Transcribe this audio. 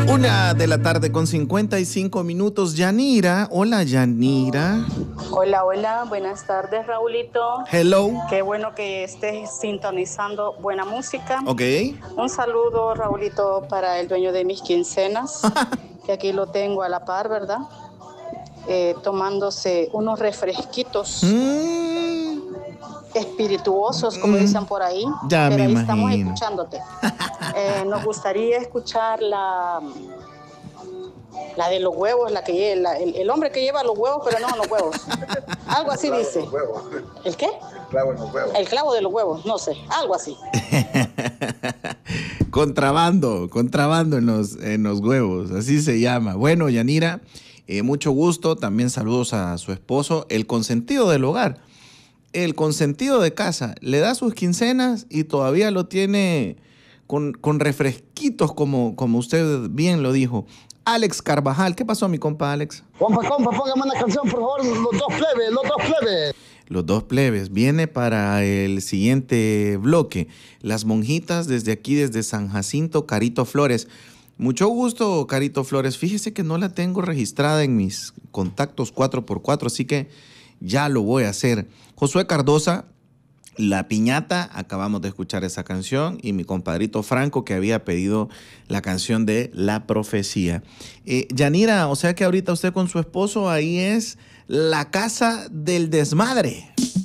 1:55 p.m. Yanira, hola Yanira. Hola, hola, buenas tardes, Raulito. Hello. Qué bueno que estés sintonizando buena música. Ok. Un saludo, Raulito, para el dueño de mis quincenas, que aquí lo tengo a la par, ¿verdad? Tomándose unos refresquitos espirituosos, como dicen por ahí. Ya pero me ahí imagino. estamos escuchándote. Nos gustaría escuchar la de los huevos, la que lleva, el hombre que lleva los huevos, pero no son los huevos. Algo así dice. ¿El qué? El clavo en los huevos. El clavo de los huevos, no sé, algo así. Contrabando en los huevos, así se llama. Bueno, Yanira, mucho gusto. También saludos a su esposo, el consentido del hogar, el consentido de casa. Le da sus quincenas y todavía lo tiene con refresquitos, como usted bien lo dijo. Alex Carvajal, ¿qué pasó, mi compa Alex? Compa, póngame una canción, por favor, los dos plebes. Los dos plebes. Viene para el siguiente bloque. Las monjitas desde aquí, desde San Jacinto, Carito Flores. Mucho gusto, Carito Flores. Fíjese que no la tengo registrada en mis contactos 4x4, así que ya lo voy a hacer. Josué Cardosa, La Piñata, acabamos de escuchar esa canción, y mi compadrito Franco, que había pedido la canción de La Profecía. Yanira, o sea que ahorita usted con su esposo ahí es la casa del desmadre.